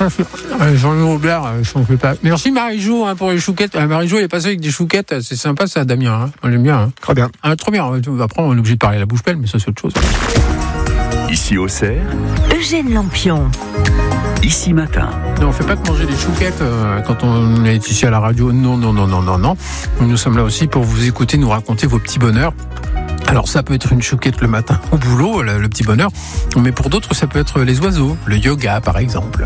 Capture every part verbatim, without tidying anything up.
ça, c'est... Jean-Louis Aubert, je ne sais pas. Merci Marie-Jo hein, pour les chouquettes. Euh, Marie-Jo, elle est passée avec des chouquettes. C'est sympa ça, Damien. Hein. On l'aime bien. Hein. Très bien. Ah, trop bien. Après, on est obligé de parler à la bouche pleine, mais ça, c'est autre chose. Ici au Cerf, Eugène Lampion. Ici Matin. Non, on ne fait pas que manger des chouquettes euh, quand on est ici à la radio. Non, non, non, non, non, non. Nous sommes là aussi pour vous écouter, nous raconter vos petits bonheurs. Alors ça peut être une chouquette le matin au boulot, le, le petit bonheur, mais pour d'autres ça peut être les oiseaux, le yoga par exemple.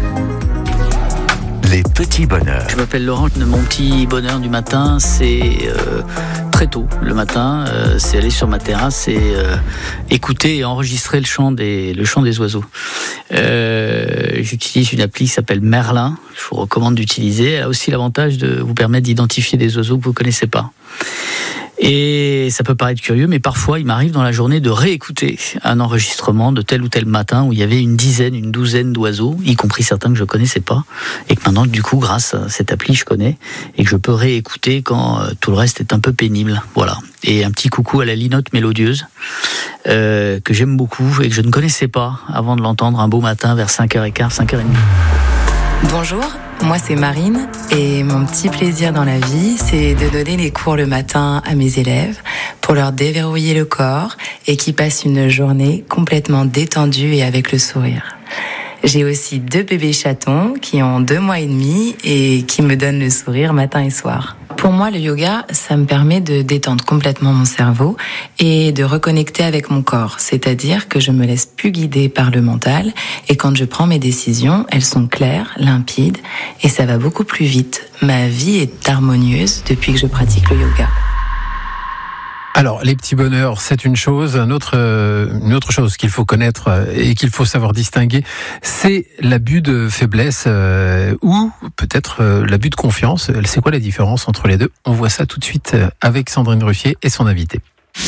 Les petits bonheurs. Je m'appelle Laurent, mon petit bonheur du matin c'est euh, très tôt le matin, euh, c'est aller sur ma terrasse et euh, écouter et enregistrer le chant des, le chant des oiseaux. Euh, j'utilise une appli qui s'appelle Merlin, je vous recommande d'utiliser, elle a aussi l'avantage de vous permettre d'identifier des oiseaux que vous ne connaissez pas. Et ça peut paraître curieux, mais parfois il m'arrive dans la journée de réécouter un enregistrement de tel ou tel matin où il y avait une dizaine, une douzaine d'oiseaux, y compris certains que je connaissais pas, et que maintenant, du coup, grâce à cette appli, je connais, et que je peux réécouter quand euh, tout le reste est un peu pénible. Voilà. Et un petit coucou à la linotte mélodieuse, euh, que j'aime beaucoup et que je ne connaissais pas avant de l'entendre un beau matin vers cinq heures quinze, cinq heures trente. Bonjour, moi c'est Marine et mon petit plaisir dans la vie, c'est de donner les cours le matin à mes élèves pour leur déverrouiller le corps et qu'ils passent une journée complètement détendue et avec le sourire. J'ai aussi deux bébés chatons qui ont deux mois et demi et qui me donnent le sourire matin et soir. Pour moi, le yoga, ça me permet de détendre complètement mon cerveau et de reconnecter avec mon corps. C'est-à-dire que je me laisse plus guider par le mental et quand je prends mes décisions, elles sont claires, limpides et ça va beaucoup plus vite. Ma vie est harmonieuse depuis que je pratique le yoga. Alors, les petits bonheurs, c'est une chose. Un autre, euh, une autre chose qu'il faut connaître euh, et qu'il faut savoir distinguer, c'est l'abus de faiblesse euh, ou peut-être euh, l'abus de confiance. C'est quoi la différence entre les deux ? On voit ça tout de suite avec Sandrine Ruffier et son invité.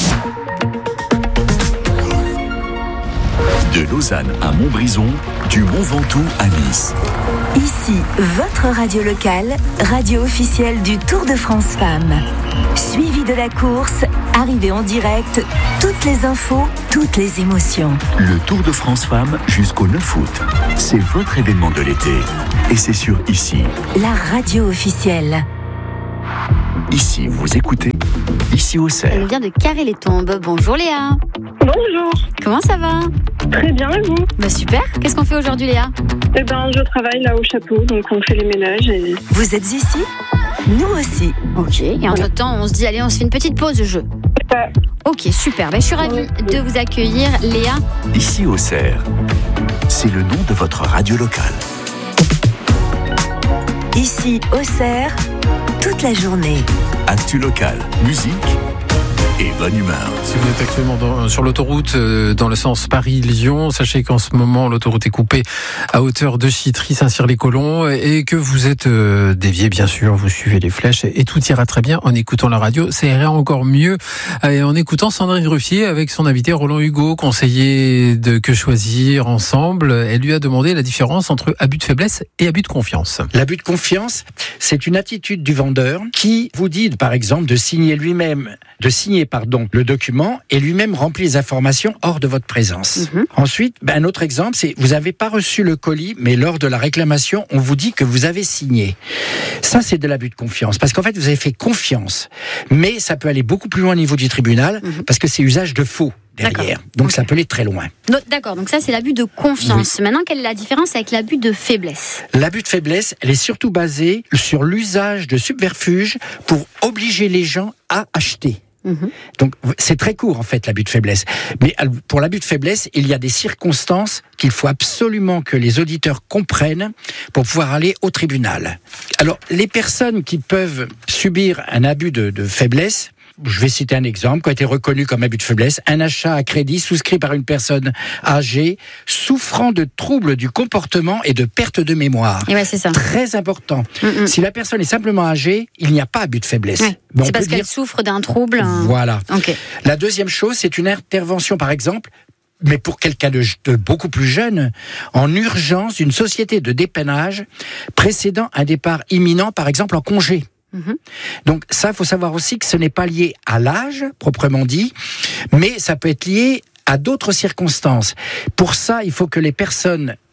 De Lausanne à Montbrison, du Mont Ventoux à Nice. Ici, votre radio locale, radio officielle du Tour de France Femmes. Suivi de la course, arrivée en direct, toutes les infos, toutes les émotions. Le Tour de France Femmes jusqu'au neuf août. C'est votre événement de l'été. Et c'est sur Ici. La radio officielle. Ici, vous écoutez Ici au Cerf. On vient de Carré-les-Tombes. Bonjour Léa. Bonjour. Comment ça va ? Très bien, et vous ? Bah super. Qu'est-ce qu'on fait aujourd'hui Léa ? Eh ben, je travaille là au château, donc on fait les ménages. Et... Vous êtes ici ? Nous aussi. Ok. Et entre-temps, on se dit, allez, on se fait une petite pause jeu. Euh... Ok, super. Bah, je suis ravie de vous accueillir, Léa. Ici au Cerf, c'est le nom de votre radio locale. Ici au Cerf, toute la journée. Actu locale, musique et bonne humeur. Si vous êtes actuellement dans, sur l'autoroute euh, dans le sens Paris-Lyon, sachez qu'en ce moment l'autoroute est coupée à hauteur de Chitry, Saint-Cyr-les-Colons et que vous êtes euh, dévié bien sûr, vous suivez les flèches et tout ira très bien en écoutant la radio. Ça ira encore mieux euh, en écoutant Sandrine Ruffier avec son invité Roland Hugo, conseiller de Que Choisir Ensemble. Elle lui a demandé la différence entre abus de faiblesse et abus de confiance. L'abus de confiance, c'est une attitude du vendeur qui vous dit par exemple de signer lui-même, de signer pardon, le document et lui-même remplit les informations hors de votre présence. Mmh. Ensuite, ben, un autre exemple, c'est vous n'avez pas reçu le colis, mais lors de la réclamation, on vous dit que vous avez signé. Ça, c'est de l'abus de confiance, parce qu'en fait, vous avez fait confiance. Mais ça peut aller beaucoup plus loin au niveau du tribunal, mmh. parce que c'est usage de faux derrière. D'accord. Donc okay. Ça peut aller très loin. D'accord, donc ça c'est l'abus de confiance. Oui. Maintenant, quelle est la différence avec l'abus de faiblesse ? L'abus de faiblesse, elle est surtout basée sur l'usage de subterfuges pour obliger les gens à acheter. Mmh. Donc c'est très court en fait l'abus de faiblesse. Mais pour l'abus de faiblesse, il y a des circonstances qu'il faut absolument que les auditeurs comprennent pour pouvoir aller au tribunal. Alors les personnes qui peuvent subir un abus de, de faiblesse, je vais citer un exemple qui a été reconnu comme abus de faiblesse. Un achat à crédit souscrit par une personne âgée souffrant de troubles du comportement et de perte de mémoire. Et ouais, c'est ça. Très important. Mm-hmm. Si la personne est simplement âgée, il n'y a pas abus de faiblesse. Ouais. Bon, c'est parce qu'elle dire... souffre d'un trouble. Voilà. Okay. La deuxième chose, c'est une intervention, par exemple, mais pour quelqu'un de, de beaucoup plus jeune, en urgence, une société de dépannage précédant un départ imminent, par exemple en congé. Mmh. Donc ça, il faut savoir aussi que ce n'est pas lié à l'âge, proprement dit, mais ça peut être lié à d'autres circonstances. Pour ça, il faut que les personnes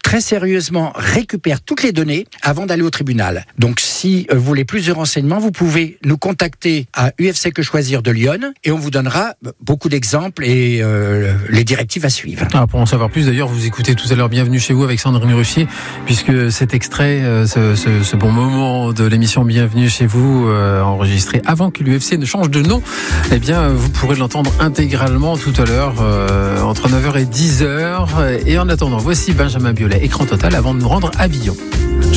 très sérieusement récupère toutes les données avant d'aller au tribunal. Donc si vous voulez plus de renseignements, vous pouvez nous contacter à U F C Que Choisir de Lyon et on vous donnera beaucoup d'exemples et euh, les directives à suivre. Ah, pour en savoir plus, d'ailleurs, vous écoutez tout à l'heure Bienvenue chez vous avec Sandrine Ruffier, puisque cet extrait, euh, ce, ce, ce bon moment de l'émission Bienvenue chez vous, euh, enregistré avant que l'U F C ne change de nom, eh bien, vous pourrez l'entendre intégralement tout à l'heure, euh, entre neuf heures et dix heures. Et en attendant, voici Benjamin Biolay, Écran Total, avant de nous rendre à Villon.